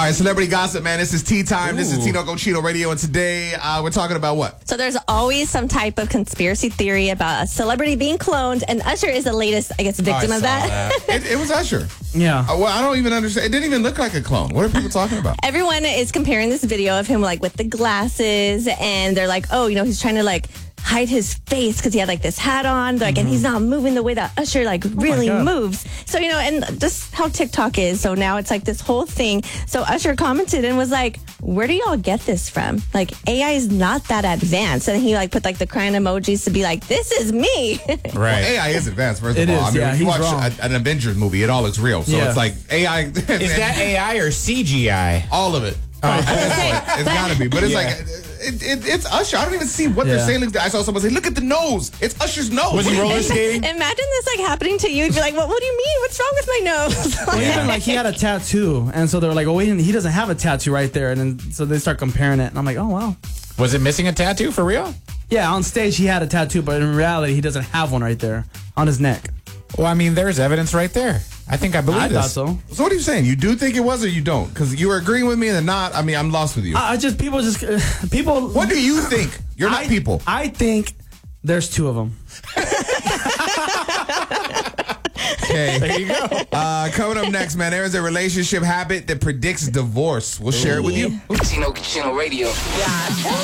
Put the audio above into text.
right, celebrity gossip, man. This is tea time. This is Tino Cochino Radio, and today we're talking about what? So there's always some type of conspiracy theory about a celebrity being cloned, and Usher is the latest, I guess, victim of that. It was Usher. Yeah. Well, I don't even understand. It didn't even look like a clone. What are people talking about? Everyone is comparing this video of him like with the glasses, and they're like, oh, he's trying to like hide his face because he had like this hat on, like, and he's not moving the way that Usher like really moves. So and just how TikTok is. So now it's like this whole thing. So Usher commented and was like, "Where do y'all get this from? Like AI is not that advanced." And he like put like the crying emojis to be like, "This is me." Right. Well, AI is advanced. First of It all, is, when you watch wrong. an Avengers movie, it all looks real. So it's like AI. Is that AI or CGI? All of it? It's gotta be. But it's like. It's Usher. I don't even see what they're saying. I saw someone say, "Look at the nose. It's Usher's nose." Was he roller skating? Imagine this like happening to you. You'd be like, "What do you mean? What's wrong with my nose?" Well, even like he had a tattoo, and so they were like, "Oh, wait, he doesn't have a tattoo right there," and then so they start comparing it, and I'm like, "Oh wow." Was it missing a tattoo for real? Yeah, on stage he had a tattoo, but in reality he doesn't have one right there on his neck. Well, I mean, there's evidence right there. I think I believe I this. thought so. So what are you saying? You do think it was, or you don't? Because you were agreeing with me and then not. I mean, I'm lost with you. People. What do you think? You're not people. I think there's two of them. Okay. There you go. Coming up next, man, there is a relationship habit that predicts divorce. We'll share it with you. Tino Cochino Radio.